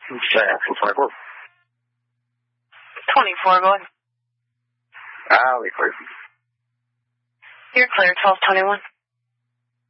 Okay, actual 24. 24, go ahead. I'll be clear. You're clear, 1221.